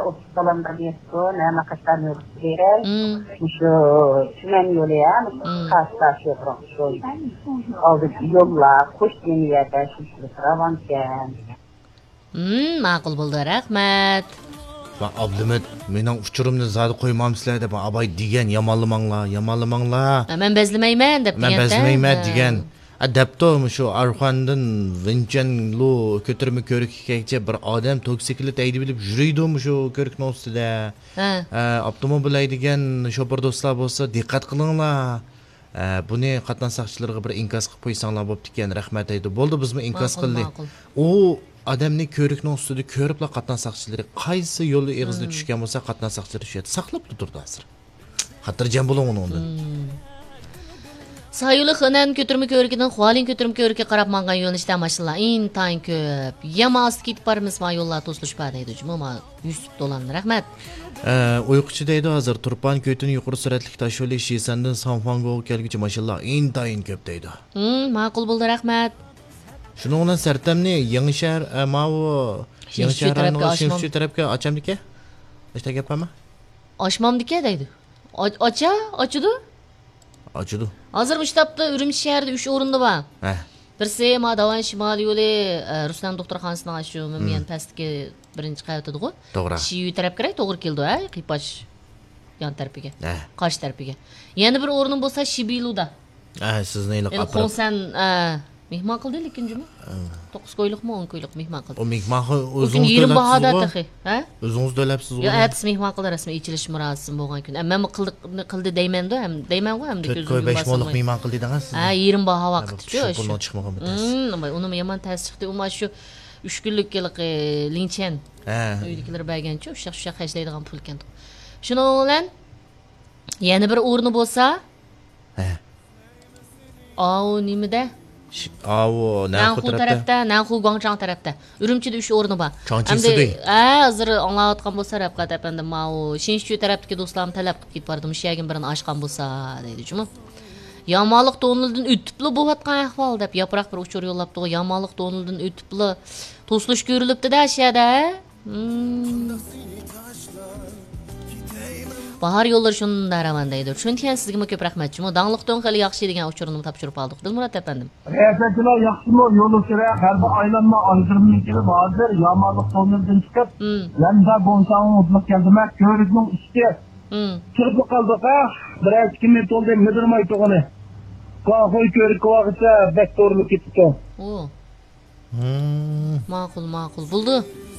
30 dolamda diyorsun, ama kaçtan yürütüyor. Şu çimen yolu ya, karşı şu aldık yolla, kuş yeniyede şu travanken. Ma'qul bo'ldi, rahmat. Ben Abdümet, mening uçurumni zadi qo'ymamsizlar deb abay degan yomonlamanglar. Men bezlimayman deb Men bezmayman degan. Debto shu Arxondan Vincenlo ko'tirma ko'rikkacha bir odam toksiklik aydi bilib yuriydi shu ko'rikning ustida. Avtomobil aydigan shopir do'stlar bo'lsa diqqat qilinglar. Buni qatnan saqchilarga bir inkos qilib qo'ysanglar bo'pti ekan, rahmat aydi. Bo'ldi, biz inkos qildik. U odamni ko'rikning ustida ko'riblar qatnan saqchilari qaysi yo'l eg'izida tushgan bo'lsa qatnan saqchilari shu yerda saqlab turdi hozir. Xotirjam bo'ling undan. Sayılı xınan götürme körükiden xualin götürme körükə qarab mangan yo'nishda maşallah intayin köp. Yamas ketib barimiz ma yo'llar to'silish badaydi. Ama 100 dolandı, rahmat. Uyquchi deydi hozir Turpan ko'tini yuqori suratli tashvili Shisandan Sanfangoga kelguncha maşallah intayin köp deydi. Ma'qul bo'ldi, rahmat. Shuning bilan Sartamni Yangi-Shahar ma'u Yangi-Shahar tarafga ochamdika? Ishda gapami? Ochmamdika deydi. Ochidi? Ochidi. Hozir bu shtabda Urumchi shahrida 3 o'rinda bor. Birisi Madavan Shimol yo'li Ruslan doktorxonasining shu men pastki birinchi qavatida-ku. To'g'ri. Shiyu tarafga kerak, to'g'ri keldi, Qipoch yon tarafiga. Qarshi tarafiga. Yana bir o'rin bo'lsa Shibiluda. Sizni iliq apar. Xonsan mehmon qildi lekin juma. 9 ko'yliqmi 10 ko'yliq mehmon qildi. O mehmon o'zingiz yerim bahada taxi, O'zingiz to'labsiz Yo, atis mehmon qildi rasmiy ichilish murosimi bo'lgan kun. Men qildi deyman-da, ham deyman-ku, ham ko'zim. 5 monlik mehmon qildi dedingiz. Yerim baho vaqtchi shu. Bundan chiqmagan Uni yomon ta'sir chiqdi. U shu 3 kunlik Linchen. Uydagilar bergancha o'sha hashlaydigan pul ekan. Shuning bilan yana bir o'rni bo'lsa, nimada? Nanxu tarafda, Nanxu Guangzhang tarafda. Urumchida 3 o'rni bor. Hozir anglayotgan bo'lsa, Rabqat apandim, Shinshu tarafdagi do'stlarim talab qilib ketib bordim. O'sha yagin birini ochgan bo'lsa, deydi-jumi. Yamonliq to'nildan o'tibli bo'layotgan ahvol deb yaproq bir uchur yo'llabdi. Yamonliq to'nildan o'tibli to'silish ko'rilibdi-da ashada. Bahar yo'llari shunda ravan deydi. Shundan sizga ko'p rahmatchimi. Dangliqdan xali yaxshi degan uchurini topshirib oldik. Dilmurod apandim. Riyasatchilar yaxshimi? Yo'lovchilar harbiy aylanma anjirmliklar hozir Yamonliq to'nildan chiqib, Landa Gonçang o'tliq keldimak ko'rikning ichiga kirib qoldi-da. Biroz 2 minut oldi midirmay to'g'ini. Qo'y ko'rik vaqtida bektorlik ketdi. Ma'qul. Bo'ldi.